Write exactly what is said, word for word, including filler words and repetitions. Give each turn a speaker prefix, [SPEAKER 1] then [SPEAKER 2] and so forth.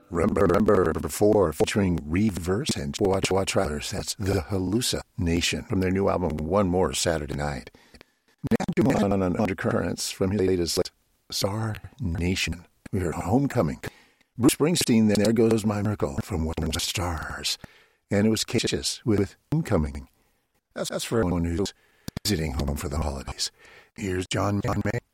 [SPEAKER 1] Remember, remember before, featuring Reverse and Watch Watch Travelers. That's the Halusa Nation from their new album, One More Saturday Night. Now, on, on, on Undercurrents from his latest Star Nation. We heard Homecoming. Bruce Springsteen, then There Goes My Miracle from One of the Stars. And it was Cassius with Homecoming. That's, that's for everyone who's visiting home for the holidays. Here's John John May.